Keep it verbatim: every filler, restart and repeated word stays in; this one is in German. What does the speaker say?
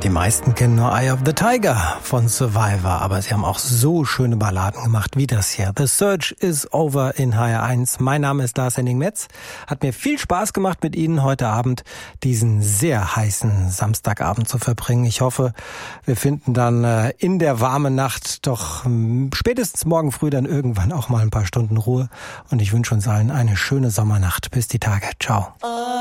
die meisten kennen nur Eye of the Tiger von Survivor, aber sie haben auch so schöne Balladen gemacht wie das hier. The Search is Over in H R eins. Mein Name ist Lars Henning Metz. Hat mir viel Spaß gemacht, mit Ihnen heute Abend diesen sehr heißen Samstagabend zu verbringen. Ich hoffe, wir finden dann in der warmen Nacht doch spätestens morgen früh dann irgendwann auch mal ein paar Stunden Ruhe. Und ich wünsche uns allen eine schöne Sommernacht. Bis die Tage. Ciao.